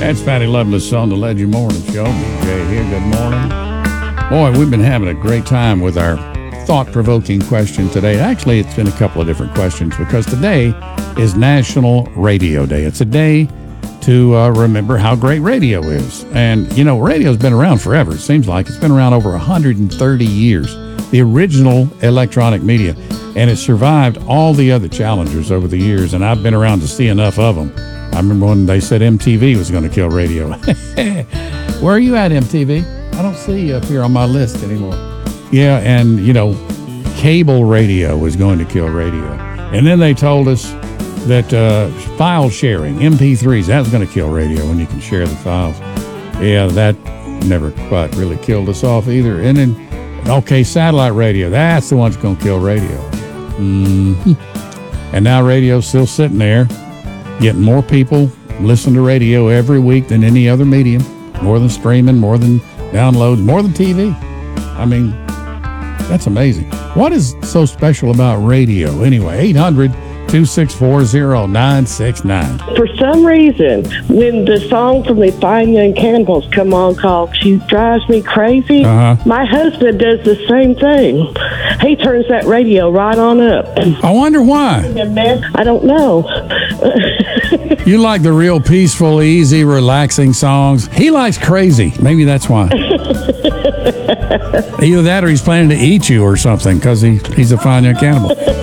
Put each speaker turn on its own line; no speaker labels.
That's Patty Loveless on the Legend Morning Show. BJ here. Good morning. Boy, we've been having a great time with our thought-provoking question today. Actually, it's been a couple of different questions because today is National Radio Day. It's a day to remember how great radio is. And, you know, radio's been around forever. It seems like it's been around over 130 years. The original electronic media. And it survived all the other challengers over the years. And I've been around to see enough of them. I remember when they said MTV was going to kill radio. Where are you at, MTV? I don't see you up here on my list anymore. Yeah, and, you know, cable radio was going to kill radio. And then they told us that file sharing, MP3s, that was going to kill radio when you can share the files. Yeah, that never quite really killed us off either. And then, okay, satellite radio, that's the one that's going to kill radio. Mm-hmm. And now radio's still sitting there, getting more people listen to radio every week than any other medium, more than streaming, more than downloads, more than TV. I mean, that's amazing. What is so special about radio anyway? 800-264-0969.
For some reason, when the song from the Fine Young Cannibals come on called She Drives Me Crazy, my husband does the same thing. He turns that radio right on up.
I wonder why.
I don't know.
You like the real peaceful, easy, relaxing songs. He likes crazy. Maybe that's why. Either that or he's planning to eat you or something because he's a Fine Young Cannibal.